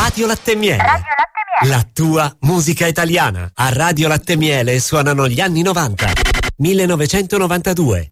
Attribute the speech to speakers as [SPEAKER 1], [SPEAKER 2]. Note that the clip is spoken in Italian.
[SPEAKER 1] Radio Latte Miele. La tua musica italiana. A Radio Latte Miele suonano gli anni 90. 1992.